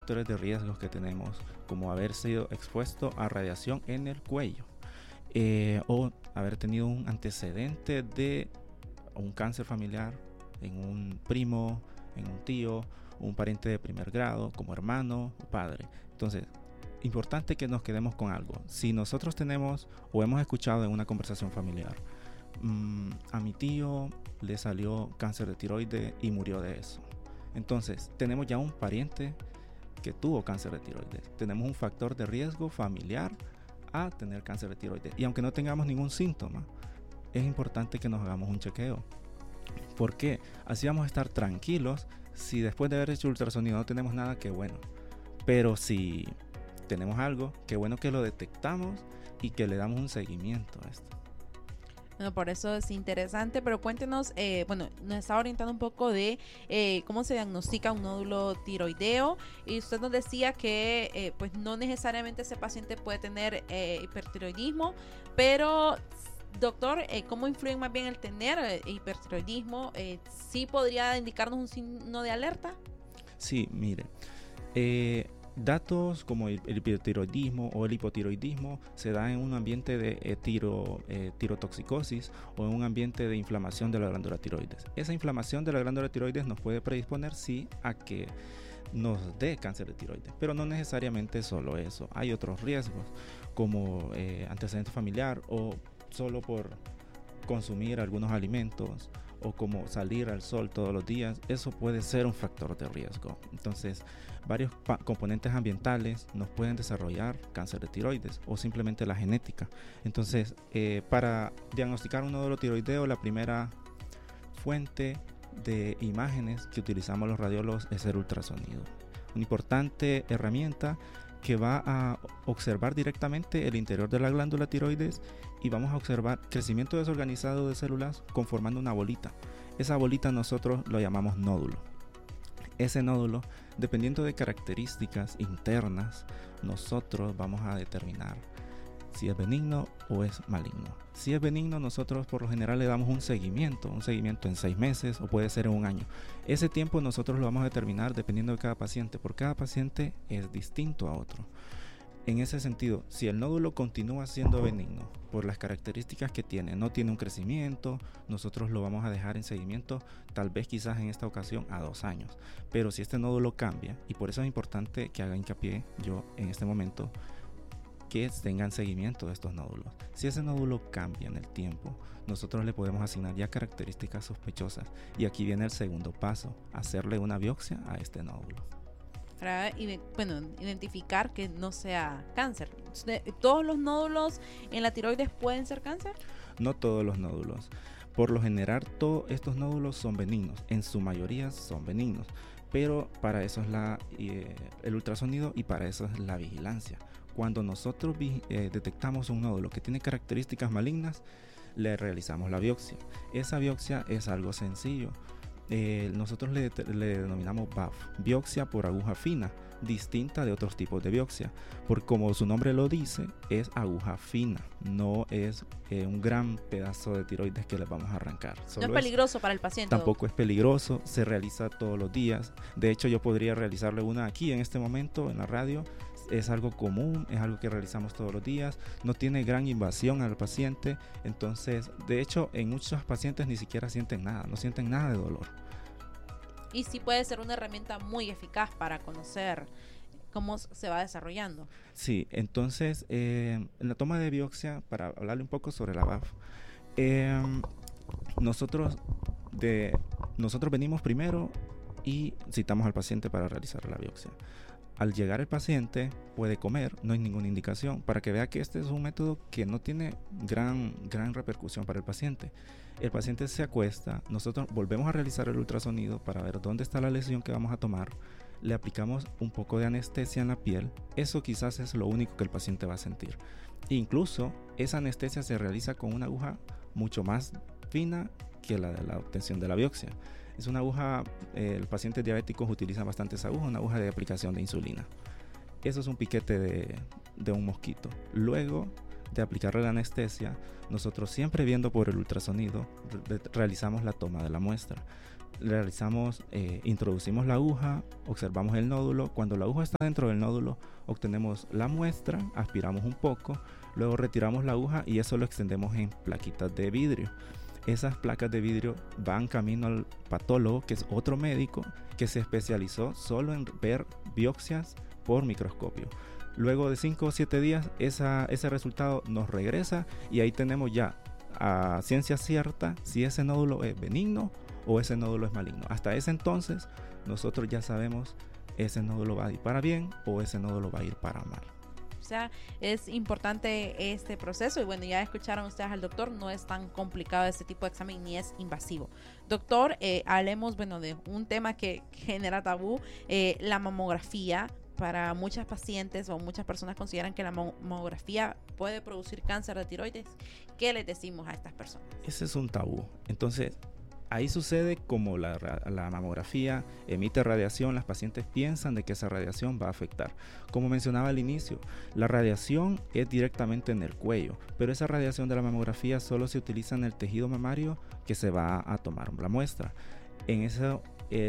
factores de riesgo que tenemos, como haber sido expuesto a radiación en el cuello, o haber tenido un antecedente de un cáncer familiar en un primo, en un tío, un pariente de primer grado, como hermano o padre. Entonces, importante que nos quedemos con algo. Si nosotros tenemos o hemos escuchado en una conversación familiar, a mi tío le salió cáncer de tiroides y murió de eso. Entonces, tenemos ya un pariente que tuvo cáncer de tiroides. Tenemos un factor de riesgo familiar a tener cáncer de tiroides. Y aunque no tengamos ningún síntoma, es importante que nos hagamos un chequeo. ¿Por qué? Así vamos a estar tranquilos. Si después de haber hecho ultrasonido no tenemos nada, qué bueno. Pero si tenemos algo, qué bueno que lo detectamos y que le damos un seguimiento a esto. Bueno, por eso es interesante, pero cuéntenos, nos está orientando un poco de cómo se diagnostica un nódulo tiroideo, y usted nos decía que pues no necesariamente ese paciente puede tener hipertiroidismo, pero doctor, ¿cómo influye más bien el tener hipertiroidismo? ¿Sí podría indicarnos un signo de alerta? Sí, mire, datos como el hipertiroidismo o el hipotiroidismo se da en un ambiente de tirotoxicosis o en un ambiente de inflamación de la glándula tiroides. Esa inflamación de la glándula tiroides nos puede predisponer, sí, a que nos dé cáncer de tiroides, pero no necesariamente solo eso. Hay otros riesgos como antecedente familiar, o solo por consumir algunos alimentos, o como salir al sol todos los días. Eso puede ser un factor de riesgo. Entonces, varios componentes ambientales nos pueden desarrollar cáncer de tiroides, o simplemente la genética. Entonces, para diagnosticar un nódulo tiroideo, la primera fuente de imágenes que utilizamos los radiólogos es el ultrasonido, una importante herramienta que va a observar directamente el interior de la glándula tiroides, y vamos a observar crecimiento desorganizado de células conformando una bolita. Esa bolita nosotros lo llamamos nódulo. Ese nódulo, dependiendo de características internas, nosotros vamos a determinar si es benigno o es maligno. Si es benigno, nosotros por lo general le damos un seguimiento en 6 meses, o puede ser en un año. Ese tiempo nosotros lo vamos a determinar dependiendo de cada paciente, porque cada paciente es distinto a otro. En ese sentido, si el nódulo continúa siendo benigno por las características que tiene, no tiene un crecimiento, nosotros lo vamos a dejar en seguimiento, tal vez quizás en esta ocasión a 2 años. Pero si este nódulo cambia, y por eso es importante que haga hincapié yo en este momento, que tengan seguimiento de estos nódulos. Si ese nódulo cambia en el tiempo, nosotros le podemos asignar ya características sospechosas, y aquí viene el segundo paso: hacerle una biopsia a este nódulo. Para identificar que no sea cáncer. ¿Todos los nódulos en la tiroides pueden ser cáncer? No todos los nódulos. Por lo general, todos estos nódulos son benignos. En su mayoría son benignos. Pero para eso es el ultrasonido, y para eso es la vigilancia. Cuando nosotros detectamos un nódulo que tiene características malignas, le realizamos la biopsia. Esa biopsia es algo sencillo. Nosotros le denominamos BAF, biopsia por aguja fina, distinta de otros tipos de biopsia, porque como su nombre lo dice, es aguja fina, no es un gran pedazo de tiroides que les vamos a arrancar. No es peligroso para el paciente. Tampoco es peligroso, se realiza todos los días. De hecho, yo podría realizarle una aquí en este momento en la radio. Es algo común, es algo que realizamos todos los días, no tiene gran invasión al paciente. Entonces, de hecho, en muchos pacientes ni siquiera sienten nada, no sienten nada de dolor. Y sí puede ser una herramienta muy eficaz para conocer cómo se va desarrollando. Sí, entonces, en la toma de biopsia, para hablarle un poco sobre la BAF, nosotros venimos primero y citamos al paciente para realizar la biopsia. Al llegar el paciente puede comer, no hay ninguna indicación, para que vea que este es un método que no tiene gran repercusión para el paciente. El paciente se acuesta, nosotros volvemos a realizar el ultrasonido para ver dónde está la lesión que vamos a tomar, le aplicamos un poco de anestesia en la piel. Eso quizás es lo único que el paciente va a sentir. Incluso esa anestesia se realiza con una aguja mucho más fina que la de la obtención de la biopsia. Es una aguja, el paciente diabético utiliza bastante esa aguja, una aguja de aplicación de insulina. Eso es un piquete de un mosquito. Luego de aplicarle la anestesia, nosotros siempre viendo por el ultrasonido, realizamos la toma de la muestra. introducimos la aguja, observamos el nódulo. Cuando la aguja está dentro del nódulo, obtenemos la muestra, aspiramos un poco, luego retiramos la aguja y eso lo extendemos en plaquitas de vidrio. Esas placas de vidrio van camino al patólogo, que es otro médico que se especializó solo en ver biopsias por microscopio. Luego de 5 o 7 días, ese resultado nos regresa y ahí tenemos ya a ciencia cierta si ese nódulo es benigno o ese nódulo es maligno. Hasta ese entonces nosotros ya sabemos ese nódulo va a ir para bien o ese nódulo va a ir para mal. O sea, es importante este proceso y bueno, ya escucharon ustedes al doctor, no es tan complicado este tipo de examen ni es invasivo. Doctor, hablemos de un tema que genera tabú, la mamografía. Para muchas pacientes o muchas personas consideran que la mamografía puede producir cáncer de tiroides. ¿Qué les decimos a estas personas? Ese es un tabú. Entonces, ahí sucede como la mamografía emite radiación, las pacientes piensan de que esa radiación va a afectar. Como mencionaba al inicio, la radiación es directamente en el cuello, pero esa radiación de la mamografía solo se utiliza en el tejido mamario que se va a tomar la muestra. En eso,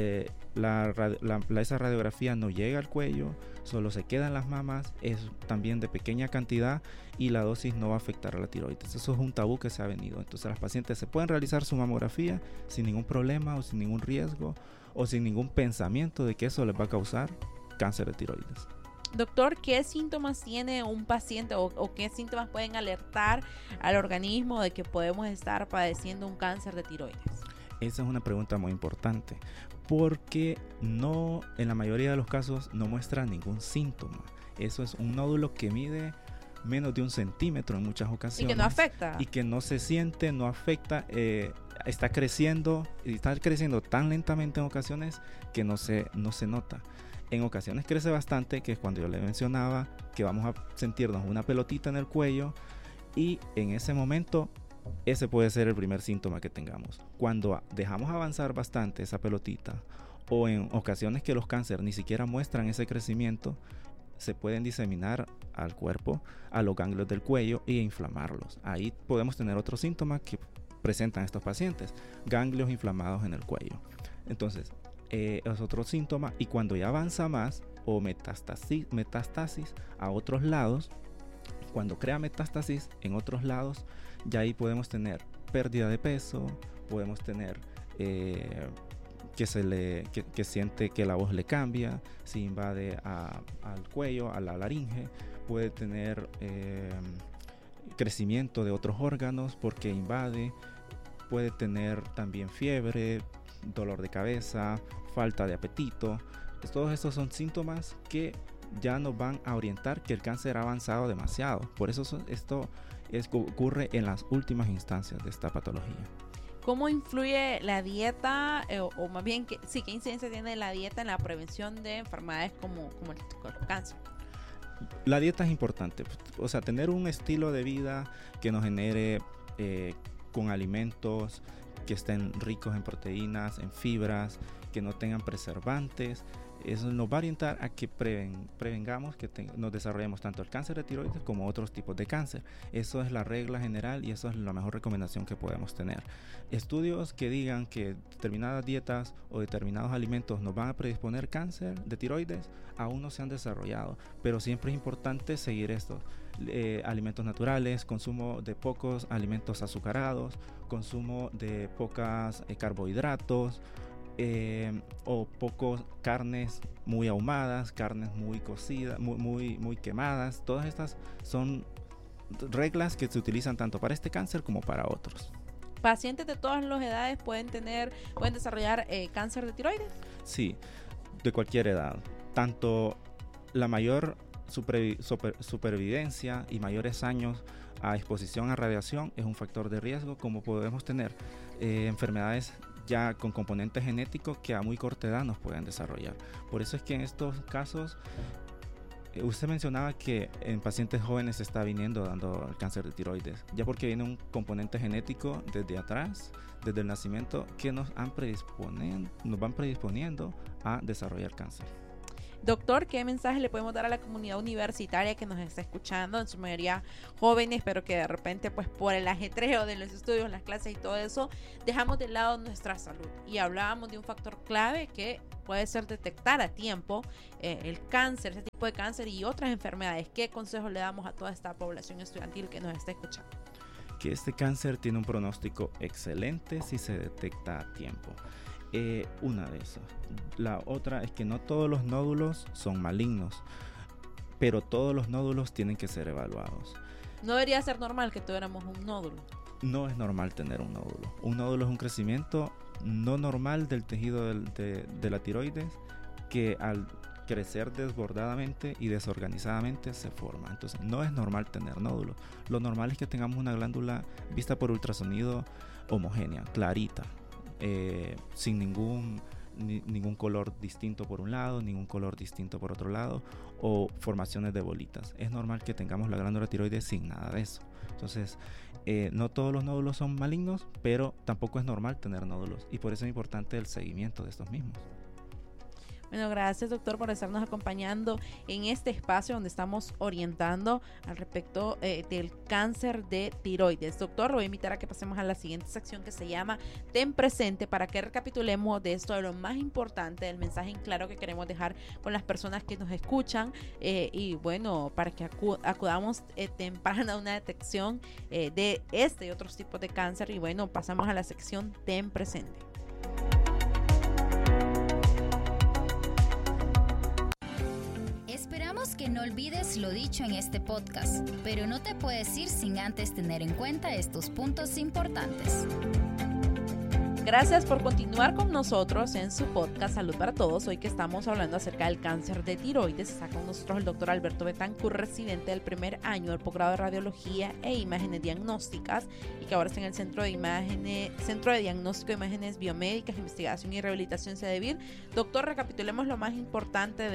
esa radiografía no llega al cuello, solo se queda en las mamas, es también de pequeña cantidad y la dosis no va a afectar a la tiroides. Eso es un tabú que se ha venido. Entonces las pacientes se pueden realizar su mamografía sin ningún problema o sin ningún riesgo o sin ningún pensamiento de que eso les va a causar cáncer de tiroides. Doctor, ¿qué síntomas tiene un paciente o qué síntomas pueden alertar al organismo de que podemos estar padeciendo un cáncer de tiroides? Esa es una pregunta muy importante porque en la mayoría de los casos no muestra ningún síntoma. Eso es un nódulo que mide menos de 1 centímetro en muchas ocasiones. Y que no afecta. Y que no se siente, no afecta, está creciendo tan lentamente en ocasiones que no se nota. En ocasiones crece bastante, que es cuando yo le mencionaba que vamos a sentirnos una pelotita en el cuello y en ese momento ese puede ser el primer síntoma que tengamos. Cuando dejamos avanzar bastante esa pelotita o en ocasiones que los cánceres ni siquiera muestran ese crecimiento, se pueden diseminar al cuerpo, a los ganglios del cuello e inflamarlos. Ahí podemos tener otro síntoma que presentan estos pacientes, ganglios inflamados en el cuello. Entonces, es otro síntoma y cuando ya avanza más o metástasis a otros lados, cuando crea metástasis en otros lados, ya ahí podemos tener pérdida de peso, podemos tener que siente que la voz le cambia, se invade al cuello, a la laringe, puede tener crecimiento de otros órganos porque invade, puede tener también fiebre, dolor de cabeza, falta de apetito. Todos estos son síntomas que ya nos van a orientar que el cáncer ha avanzado demasiado. Por eso esto ocurre en las últimas instancias de esta patología. ¿Cómo influye la dieta o más bien qué incidencia tiene la dieta en la prevención de enfermedades como el cáncer? La dieta es importante, o sea, tener un estilo de vida que nos genere con alimentos que estén ricos en proteínas, en fibras, que no tengan preservantes. Eso nos va a orientar a que prevengamos que nos desarrollemos tanto el cáncer de tiroides como otros tipos de cáncer. Eso es la regla general y eso es la mejor recomendación que podemos tener. Estudios que digan que determinadas dietas o determinados alimentos nos van a predisponer cáncer de tiroides aún no se han desarrollado, pero siempre es importante seguir estos alimentos naturales, consumo de pocos alimentos azucarados, consumo de pocos carbohidratos, o pocos carnes muy ahumadas, carnes muy cocidas, muy quemadas. Todas estas son reglas que se utilizan tanto para este cáncer como para otros. ¿Pacientes de todas las edades pueden desarrollar cáncer de tiroides? Sí, de cualquier edad. Tanto la mayor supervivencia y mayores años a exposición a radiación es un factor de riesgo, como podemos tener enfermedades ya con componentes genéticos que a muy corta edad nos pueden desarrollar. Por eso es que en estos casos, usted mencionaba que en pacientes jóvenes se está dando el cáncer de tiroides, ya porque viene un componente genético desde atrás, desde el nacimiento, que nos van predisponiendo a desarrollar cáncer. Doctor, ¿qué mensaje le podemos dar a la comunidad universitaria que nos está escuchando, en su mayoría jóvenes, pero que de repente pues por el ajetreo de los estudios, las clases y todo eso, dejamos de lado nuestra salud? Y hablábamos de un factor clave que puede ser detectar a tiempo el cáncer, ese tipo de cáncer y otras enfermedades. ¿Qué consejos le damos a toda esta población estudiantil que nos está escuchando? Que este cáncer tiene un pronóstico excelente si se detecta a tiempo. Una de esas. La otra es que no todos los nódulos son malignos, pero todos los nódulos tienen que ser evaluados. No debería ser normal que tuviéramos un nódulo. No es normal tener un nódulo. Un nódulo es un crecimiento no normal del tejido de la tiroides que al crecer desbordadamente y desorganizadamente se forma. Entonces no es normal tener nódulos. Lo normal es que tengamos una glándula vista por ultrasonido homogénea, clarita, sin ningún color distinto por un lado, ningún color distinto por otro lado, o formaciones de bolitas. Es normal que tengamos la glándula tiroides sin nada de eso. Entonces, no todos los nódulos son malignos, pero tampoco es normal tener nódulos, y por eso es importante el seguimiento de estos mismos. Bueno, gracias, doctor, por estarnos acompañando en este espacio donde estamos orientando al respecto del cáncer de tiroides. Doctor, lo voy a invitar a que pasemos a la siguiente sección que se llama Ten Presente, para que recapitulemos de esto, de lo más importante, del mensaje en claro que queremos dejar con las personas que nos escuchan y bueno, para que acudamos temprano a una detección de este y otros tipos de cáncer. Y bueno, pasamos a la sección Ten Presente. Esperamos que no olvides lo dicho en este podcast, pero no te puedes ir sin antes tener en cuenta estos puntos importantes. Gracias por continuar con nosotros en su podcast Salud para Todos. Hoy que estamos hablando acerca del cáncer de tiroides, está con nosotros el doctor Alberto Betancourt, residente del primer año del posgrado de Radiología e Imágenes Diagnósticas, y que ahora está en el Centro de Diagnóstico de Imágenes Biomédicas, Investigación y Rehabilitación CEDEVIR. Doctor, recapitulemos lo más importante